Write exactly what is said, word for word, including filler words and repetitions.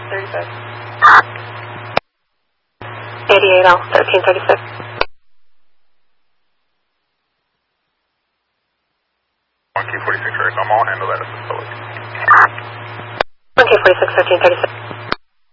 thirty-six. eighty-eight L, thirteen thirty-six. one Q forty-six, I'm on, handle that as a facility. one Q forty-six, thirteen thirty-six.